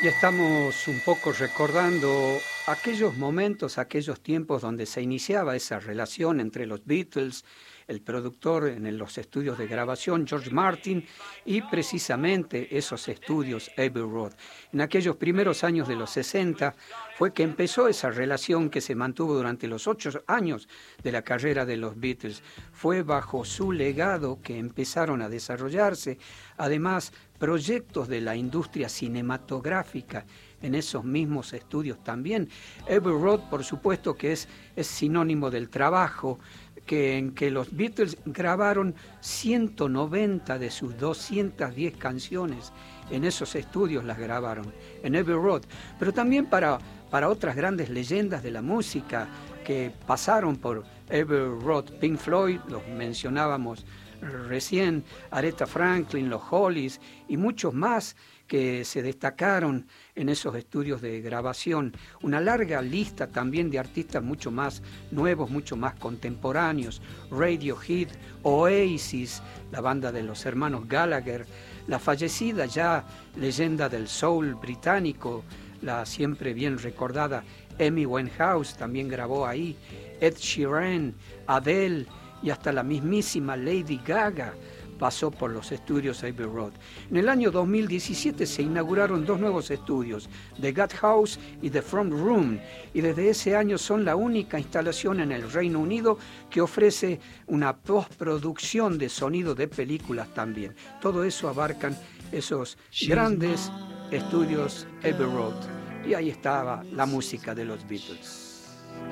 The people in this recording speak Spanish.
Y estamos un poco recordando aquellos momentos, aquellos tiempos donde se iniciaba esa relación entre los Beatles, el productor en los estudios de grabación, George Martin, y precisamente esos estudios Abbey Road. En aquellos primeros años de los 60 fue que empezó esa relación que se mantuvo durante los 8 años de la carrera de los Beatles. Fue bajo su legado que empezaron a desarrollarse, además, proyectos de la industria cinematográfica en esos mismos estudios también. Abbey Road, por supuesto, que es sinónimo del trabajo, en que los Beatles grabaron 190 de sus 210 canciones. En esos estudios las grabaron, en Abbey Road. Pero también para otras grandes leyendas de la música que pasaron por Abbey Road. Pink Floyd, los mencionábamos recién, Aretha Franklin, los Hollies y muchos más que se destacaron en esos estudios de grabación. Una larga lista también de artistas mucho más nuevos, mucho más contemporáneos. Radiohead, Oasis, la banda de los hermanos Gallagher, la fallecida ya leyenda del soul británico, la siempre bien recordada Amy Winehouse también grabó ahí, Ed Sheeran, Adele y hasta la mismísima Lady Gaga pasó por los estudios Abbey Road. En el año 2017 se inauguraron 2 nuevos estudios, The Gat House y The Front Room, y desde ese año son la única instalación en el Reino Unido que ofrece una postproducción de sonido de películas también. Todo eso abarcan esos grandes estudios Abbey Road. Y ahí estaba la música de los Beatles.